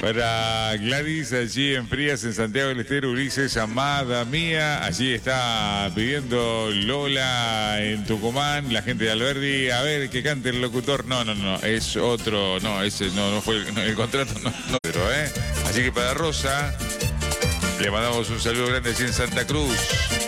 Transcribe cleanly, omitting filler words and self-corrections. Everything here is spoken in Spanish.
Para Gladys, allí en Frías, en Santiago del Estero, Ulises, amada mía. Allí está pidiendo Lola en Tucumán, la gente de Alberdi. A ver, que cante el locutor. No, es otro. No, ese no fue el contrato, no. Pero, Así que para Rosa, le mandamos un saludo grande allí en Santa Cruz.